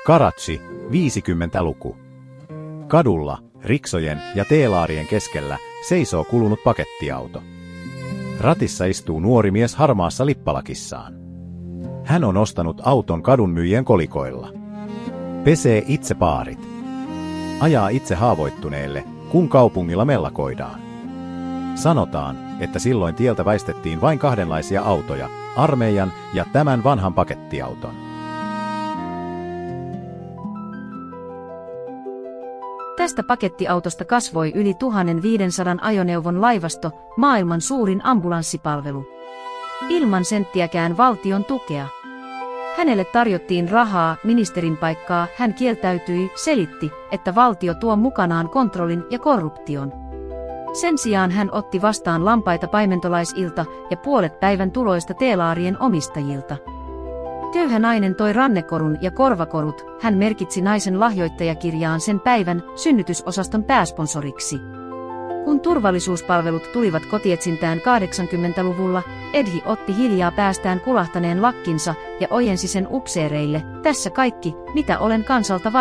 Karachi, 50-luku. Kadulla, riksojen ja teelaarien keskellä seisoo kulunut pakettiauto. Ratissa istuu nuori mies harmaassa lippalakissaan. Hän on ostanut auton kadunmyyjien kolikoilla. Pesee itse paarit. Ajaa itse haavoittuneelle, kun kaupungilla mellakoidaan. Sanotaan, että silloin tieltä väistettiin vain kahdenlaisia autoja, armeijan ja tämän vanhan pakettiauton. Tästä pakettiautosta kasvoi yli 1500 ajoneuvon laivasto, maailman suurin ambulanssipalvelu. Ilman senttiäkään valtion tukea. Hänelle tarjottiin rahaa, ministerin paikkaa, hän kieltäytyi, selitti, että valtio tuo mukanaan kontrollin ja korruption. Sen sijaan hän otti vastaan lampaita paimentolaisilta ja puolet päivän tuloista teelaarien omistajilta. Köyhä nainen toi rannekorun ja korvakorut, hän merkitsi naisen lahjoittajakirjaan sen päivän synnytysosaston pääsponsoriksi. Kun turvallisuuspalvelut tulivat kotietsintään 80-luvulla, Edhi otti hiljaa päästään kulahtaneen lakkinsa ja ojensi sen upseereille, tässä kaikki, mitä olen kansalta